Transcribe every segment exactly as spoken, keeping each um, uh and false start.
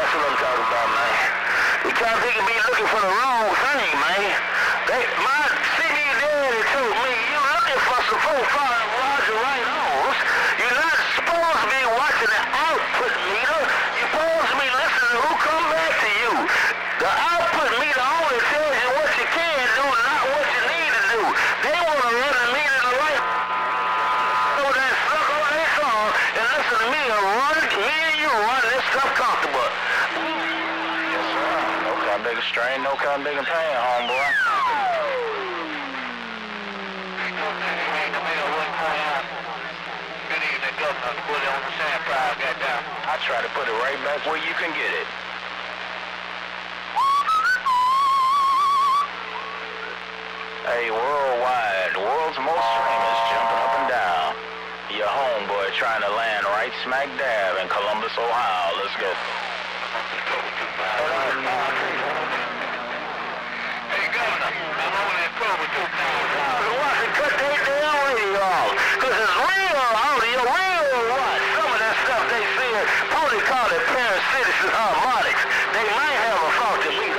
That's what I'm talking about, man. Because they can be looking for the wrong thing, man. They, my C D daddy told me, you looking for some four-five Roger right-ons. You're not supposed to be watching the output meter. You're supposed to be listening to who come back to you. The output meter only tells you what you can do, not what you need to do. They want to run the meter the right. So that suck on their song and listen to me and run, me and you run this stuff comfortable. Yes, sir. No cotton bigger strain, no cotton bigger pain, homeboy. I try to put it right back where you can get it. Hey, worldwide, the world's most famous jumping up and down. Your homeboy trying to land right smack dab in Columbus, Ohio. Let's go. Hey, Governor, I'm on that probe with two pounds. Watch it, cut that damn radio off. Because it's real audio, real what? Some of that stuff they said, probably call it parasitic harmonics. They might have a faulty meter.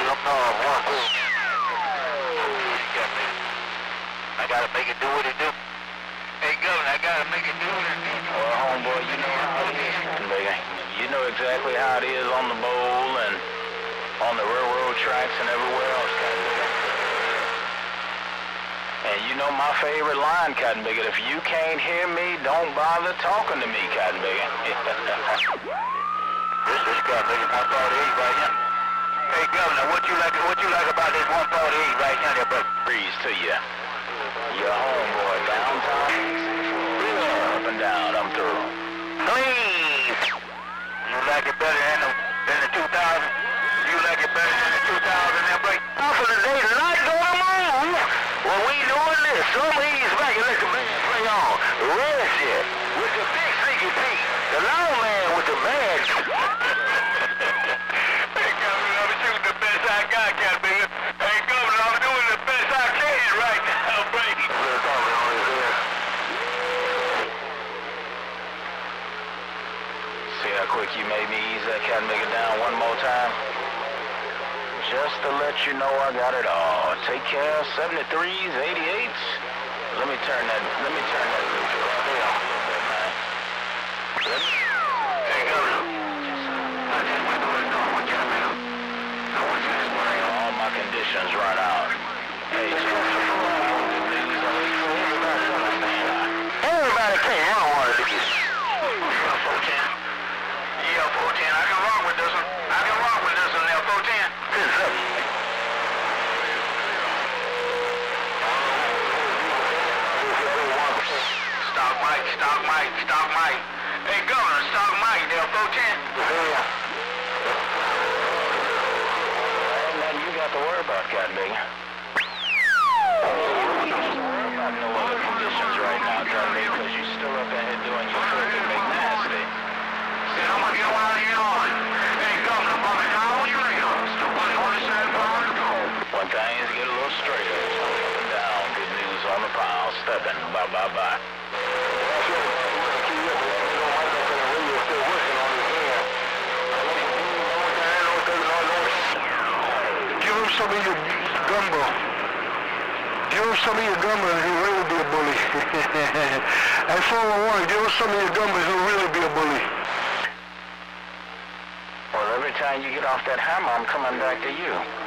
I gotta make it do what it do. Hey, Governor, I gotta make it do what it do. Well, homeboy, you know how it is. You know exactly how it is on the bowl and on the railroad tracks and everywhere else, Cotton Bigot. And you know my favorite line, Cotton Bigot, if you can't hear me, don't bother talking to me, Cotton Bigot. This is Cotton Bigot, one forty-eight right here. Hey, Governor, what you like what you like about this one forty-eight right here, there, brother? Breeze to you. Your homeboy downtown. Up and down, I'm through. Please. You like it better than the, than the two thousand? You like it better than the two thousand there, break? Off of the day, the light gonna move. When we doing this, some ease back and let the band play on. The red shit with the big Ziggy P. The long man with the bad. Hey, Governor, I'm shooting the best I got, Cat Bigger. Hey, Governor, I'm doing the best I can right now, break. See how quick you made me ease that Cotton Bigot down one more time? Just to let you know I got it all. Take care, seventy-threes, eighty-eights. Let me turn that, let me turn that neutral up here a little bit, man. Let me... Hey, Governor. All my conditions run out. Hey, everybody can't run one of these. four ten. Yeah, four ten. I can rock with this one. I can rock with this one there, four ten. Stock Mike, stock Mike, stock Mike. Hey, Governor, stock Mike there, four ten. Yeah. Nothing you got to worry about, Cotton Bigot. I know all the conditions right now, Cotton Bigot, because you're still up ahead doing your filthy McNasty. Say, I'm gonna get while you're on. Hey, Governor, Bobby, how old you later? Still twenty-seven pounds ago. One thing is get a little straighter. Up and down. Good news on the pile. Stepping. Bye, bye, bye. Give him some of your gumbo. Give him some of your gumbo and he'll really be a bully. At four one one, give him some of your gumbo and he'll really be a bully. Well, every time you get off that hammer, I'm coming back to you.